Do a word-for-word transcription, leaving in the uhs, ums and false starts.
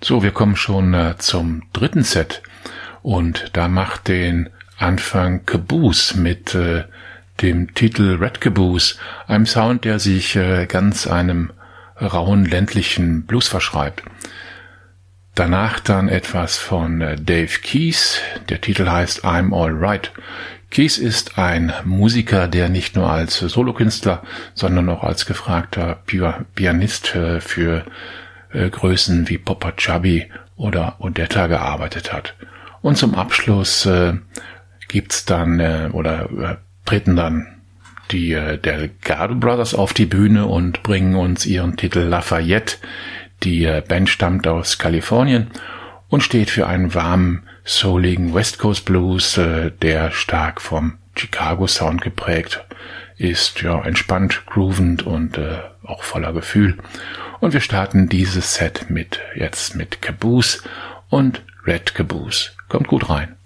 So, wir kommen schon äh, zum dritten Set und da macht den Anfang Caboose mit äh, dem Titel Red Caboose, einem Sound, der sich äh, ganz einem rauen ländlichen Blues verschreibt. Danach dann etwas von äh, Dave Keys, der Titel heißt I'm All Right. Keys ist ein Musiker, der nicht nur als Solokünstler, sondern auch als gefragter Pianist äh, für äh, Größen wie Popa Chubby oder Odetta gearbeitet hat. Und zum Abschluss äh, gibt's dann äh, oder äh, treten dann die äh, Delgado Brothers auf die Bühne und bringen uns ihren Titel Lafayette. Die äh, Band stammt aus Kalifornien und steht für einen warmen, souligen West Coast Blues, äh, der stark vom Chicago Sound geprägt ist, ja, entspannt, groovend und äh, auch voller Gefühl. Und wir starten dieses Set mit jetzt mit Caboose und Red Caboose. Kommt gut rein.